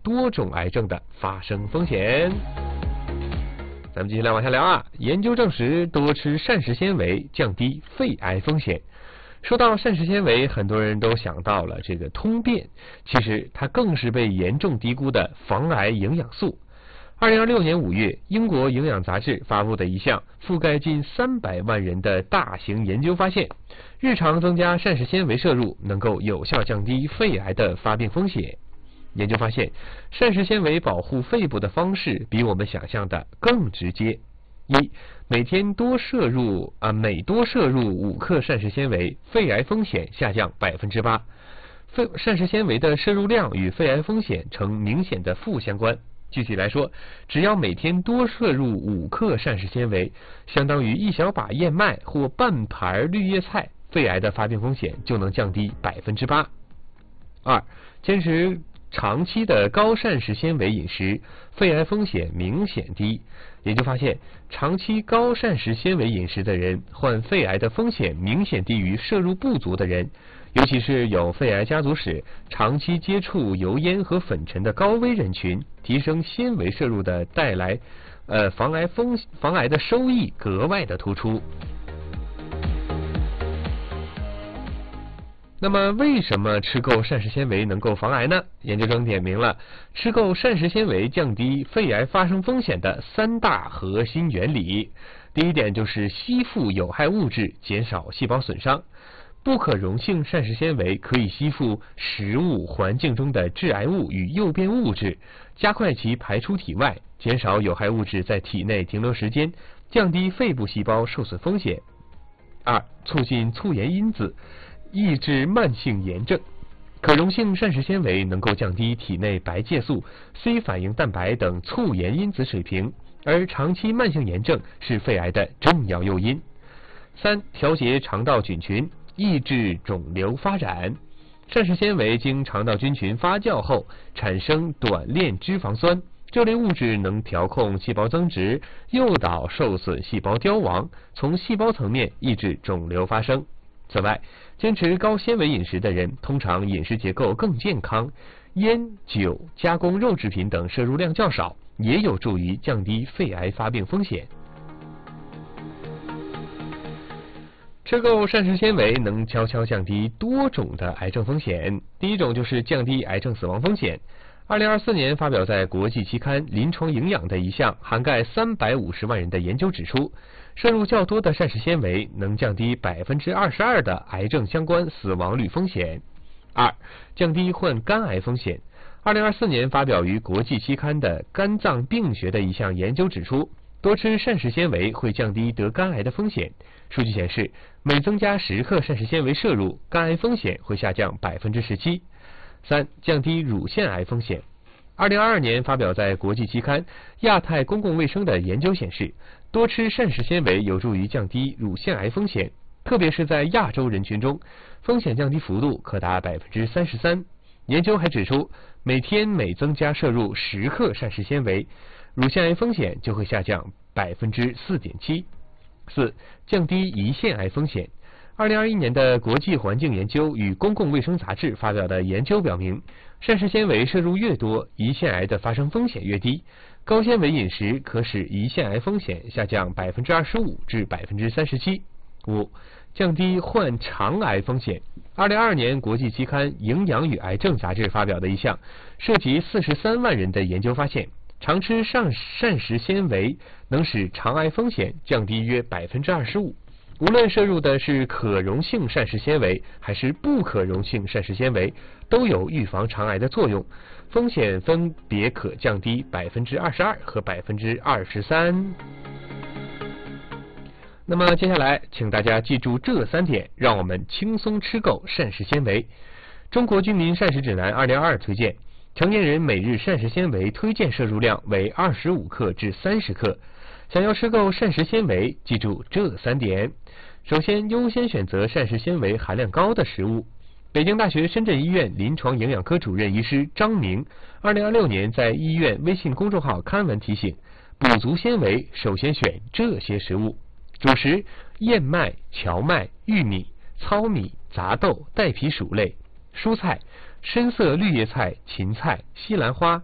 多种癌症的发生风险。咱们继续来往下聊啊。研究证实，多吃膳食纤维降低肺癌风险。说到膳食纤维，很多人都想到了这个通便，其实它更是被严重低估的防癌营养素。2026年5月，英国营养杂志发布的一项覆盖近300万人的大型研究发现，日常增加膳食纤维摄入能够有效降低肺癌的发病风险。研究发现，膳食纤维保护肺部的方式比我们想象的更直接。每多摄入5克膳食纤维，肺癌风险下降8%。膳食纤维的摄入量与肺癌风险呈明显的负相关。具体来说，只要每天多摄入5克膳食纤维，相当于一小把燕麦或半盘绿叶菜，肺癌的发病风险就能降低8%。坚持长期的高膳食纤维饮食，肺癌风险明显低。研究发现，长期高膳食纤维饮食的人，患肺癌的风险明显低于摄入不足的人。尤其是有肺癌家族史、长期接触油烟和粉尘的高危人群，提升纤维摄入的带来防癌的收益格外的突出。那么为什么吃够膳食纤维能够防癌呢？研究中点明了吃够膳食纤维降低肺癌发生风险的3大核心原理。第一点就是吸附有害物质，减少细胞损伤。不可溶性膳食纤维可以吸附食物环境中的致癌物与诱变物质，加快其排出体外，减少有害物质在体内停留时间，降低肺部细胞受损风险。促进促炎因子，抑制慢性炎症。可溶性膳食纤维能够降低体内白介素、C 反应蛋白等促炎因子水平，而长期慢性炎症是肺癌的重要诱因。调节肠道菌群，抑制肿瘤发展。膳食纤维经肠道菌群发酵后产生短链脂肪酸，这类物质能调控细胞增殖，诱导受损细胞凋亡，从细胞层面抑制肿瘤发生。此外，坚持高纤维饮食的人通常饮食结构更健康，烟、酒、加工肉制品等摄入量较少，也有助于降低肺癌发病风险。吃够膳食纤维能悄悄降低多种的癌症风险。第一种就是降低癌症死亡风险。2024年发表在国际期刊《临床营养》的一项涵盖350万人的研究指出，摄入较多的膳食纤维能降低22%的癌症相关死亡率风险。降低患肝癌风险。2024年发表于国际期刊的《肝脏病学》的一项研究指出，多吃膳食纤维会降低得肝癌的风险。数据显示，每增加10克膳食纤维摄入，肝癌风险会下降17%。降低乳腺癌风险。2022年发表在国际期刊《亚太公共卫生》的研究显示，多吃膳食纤维有助于降低乳腺癌风险，特别是在亚洲人群中，风险降低幅度可达33%。研究还指出，每增加摄入10克膳食纤维，乳腺癌风险就会下降4.7%。降低胰腺癌风险。2021年的国际环境研究与公共卫生杂志发表的研究表明，膳食纤维摄入越多，胰腺癌的发生风险越低。高纤维饮食可使胰腺癌风险下降25%至37%。降低患肠癌风险。2022年国际期刊《营养与癌症》杂志发表的一项涉及43万人的研究发现，常吃膳食纤维能使肠癌风险降低约25%。无论摄入的是可溶性膳食纤维还是不可溶性膳食纤维，都有预防肠癌的作用，风险分别可降低22%和23%。那么接下来，请大家记住这3点，让我们轻松吃够膳食纤维。中国居民膳食指南2022推荐，成年人每日膳食纤维推荐摄入量为25克至30克。想要吃够膳食纤维，记住这3点。首先，优先选择膳食纤维含量高的食物。北京大学深圳医院临床营养科主任医师张明2026年在医院微信公众号刊文提醒，补足纤维首先选这些食物：主食燕麦、荞麦、玉米、糙米、杂豆、带皮薯类；蔬菜深色绿叶菜、芹菜、西兰花、